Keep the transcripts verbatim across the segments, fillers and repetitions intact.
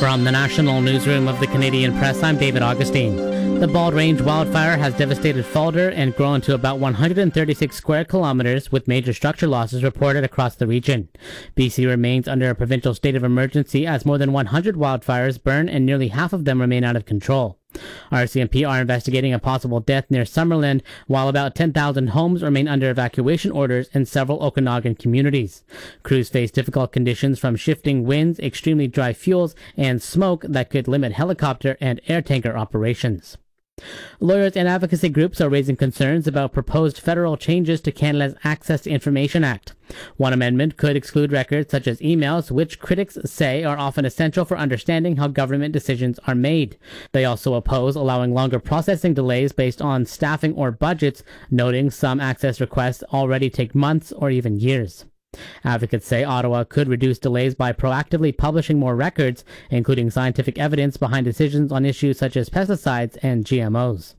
From the National Newsroom of the Canadian Press, I'm David Augustine. The Bald Range wildfire has devastated Falder and grown to about one hundred thirty-six square kilometers, with major structure losses reported across the region. B C remains under a provincial state of emergency as more than one hundred wildfires burn and nearly half of them remain out of control. R C M P are investigating a possible death near Summerland, while about ten thousand homes remain under evacuation orders in several Okanagan communities. Crews face difficult conditions from shifting winds, extremely dry fuels, and smoke that could limit helicopter and air tanker operations. Lawyers and advocacy groups are raising concerns about proposed federal changes to Canada's Access to Information Act. One amendment could exclude records such as emails, which critics say are often essential for understanding how government decisions are made. They also oppose allowing longer processing delays based on staffing or budgets, noting some access requests already take months or even years. Advocates say Ottawa could reduce delays by proactively publishing more records, including scientific evidence behind decisions on issues such as pesticides and G M Os.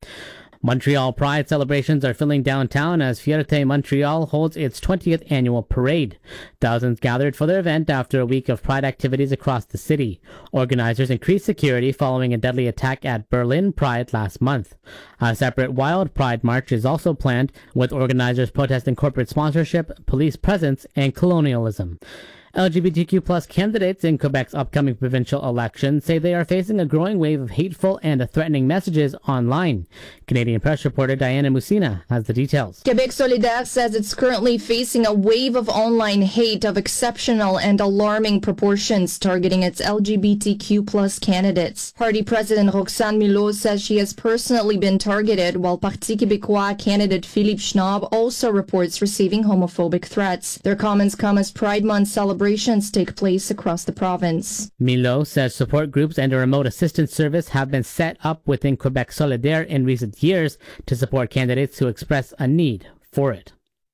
Montreal Pride celebrations are filling downtown as Fierté Montreal holds its twentieth annual parade. Thousands gathered for their event after a week of Pride activities across the city. Organizers increased security following a deadly attack at Berlin Pride last month. A separate Wild Pride march is also planned, with organizers protesting corporate sponsorship, police presence, and colonialism. L G B T Q plus candidates in Quebec's upcoming provincial election say they are facing a growing wave of hateful and threatening messages online. Canadian Press reporter Diana Musina has the details. Quebec Solidaire says it's currently facing a wave of online hate of exceptional and alarming proportions targeting its L G B T Q plus candidates. Party President Roxane Milot says she has personally been targeted, while Parti Québécois candidate Philippe Schnob also reports receiving homophobic threats. Their comments come as Pride Month celebrations take place across the province. Milot says support groups and a remote assistance service have been set up within Quebec Solidaire in recent years to support candidates who express a need for it.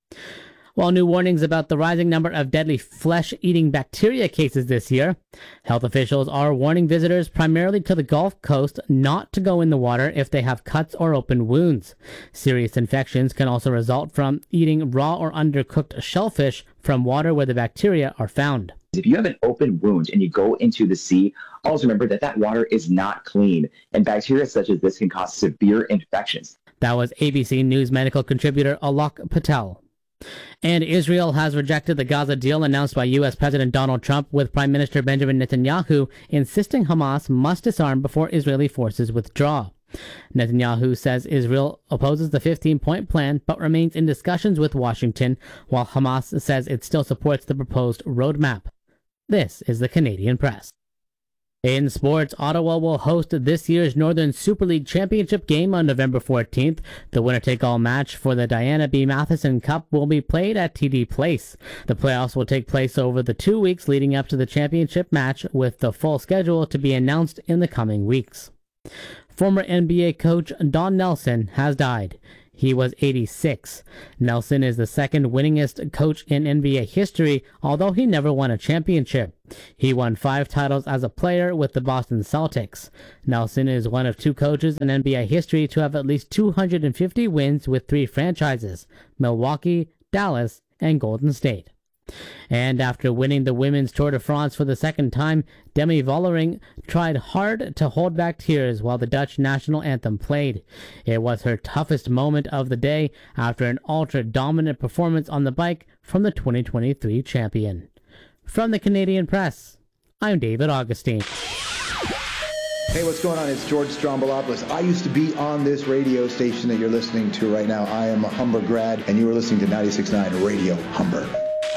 While new warnings about the rising number of deadly flesh-eating bacteria cases this year, health officials are warning visitors primarily to the Gulf Coast not to go in the water if they have cuts or open wounds. Serious infections can also result from eating raw or undercooked shellfish from water where the bacteria are found. If you have an open wound and you go into the sea, always remember that that water is not clean, and bacteria such as this can cause severe infections. That was A B C News medical contributor Alok Patel. And Israel has rejected the Gaza deal announced by U S President Donald Trump, with Prime Minister Benjamin Netanyahu insisting Hamas must disarm before Israeli forces withdraw. Netanyahu says Israel opposes the fifteen-point plan but remains in discussions with Washington, while Hamas says it still supports the proposed roadmap. This is the Canadian Press. In sports, Ottawa will host this year's Northern Super League Championship game on November fourteenth. The winner-take-all match for the Diana B. Matheson Cup will be played at T D Place. The playoffs will take place over the two weeks leading up to the championship match, with the full schedule to be announced in the coming weeks. Former N B A coach Don Nelson has died. He was eighty-six. Nelson is the second winningest coach in N B A history, although he never won a championship. He won five titles as a player with the Boston Celtics. Nelson is one of two coaches in N B A history to have at least two hundred fifty wins with three franchises: Milwaukee, Dallas, and Golden State. And after winning the Women's Tour de France for the second time, Demi Vollering tried hard to hold back tears while the Dutch national anthem played. It was her toughest moment of the day after an ultra-dominant performance on the bike from the twenty twenty-three champion. From the Canadian Press, I'm David Augustine. Hey, what's going on? It's George Strombolopoulos. I used to be on this radio station that you're listening to right now. I am a Humber grad, and you are listening to ninety-six point nine Radio Humber.